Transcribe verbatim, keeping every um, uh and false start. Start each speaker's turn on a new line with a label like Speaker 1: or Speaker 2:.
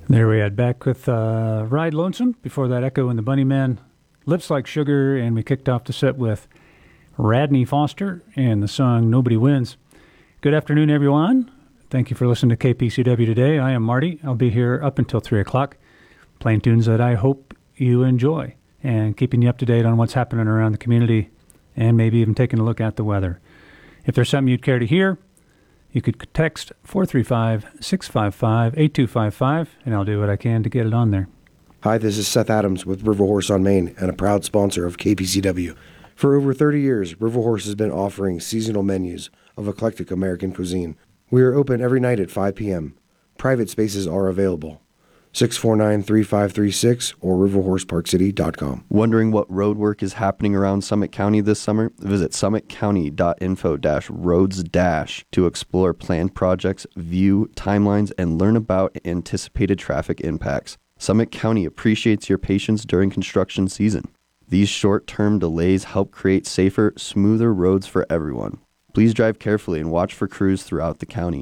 Speaker 1: There we had back with uh, Ride Lonesome. Before that, Echo and the Bunnymen, Lips Like Sugar, and we kicked off the set with Radney Foster and the song Nobody Wins. Good afternoon, everyone. Thank you for listening to K P C W today. I am Marty. I'll be here up until three o'clock, playing tunes that I hope you enjoy and keeping you up to date on what's happening around the community and maybe even taking a look at the weather. If there's something you'd care to hear, you could text four three five, six five five, eight two five five, and I'll do what I can to get it on there.
Speaker 2: Hi, this is Seth Adams with River Horse on Main and a proud sponsor of K P C W. For over thirty years, River Horse has been offering seasonal menus of eclectic American cuisine. We are open every night at five p.m. Private spaces are available. six four nine, three five three six or river horse park city dot com.
Speaker 3: Wondering what road work is happening around Summit County this summer? Visit summit county dot info dash roads dash to explore planned projects, view timelines, and learn about anticipated traffic impacts. Summit County appreciates your patience during construction season. These short-term delays help create safer, smoother roads for everyone. Please drive carefully and watch for crews throughout the county.